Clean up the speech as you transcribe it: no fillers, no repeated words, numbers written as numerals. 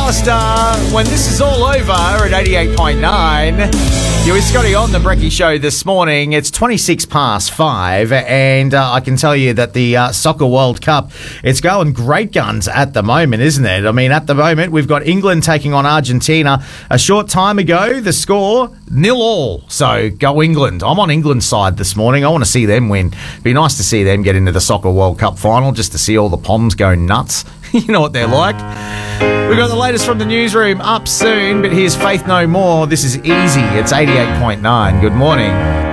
Alistair, when this is all over at 88.9, you're with Scotty on the Brekkie Show this morning. It's 26 past 5, and I can tell you that the Soccer World Cup, it's going great guns at the moment, isn't it? I mean, at the moment, we've got England taking on Argentina. A short time ago, the score, 0-0. So, go England. I'm on England's side this morning. I want to see them win. It'd be nice to see them get into the Soccer World Cup final, just to see all the Poms go nuts. You know what they're like. We've got the latest from the newsroom up soon, but here's Faith No More. This is Easy. It's 88.9. Good morning.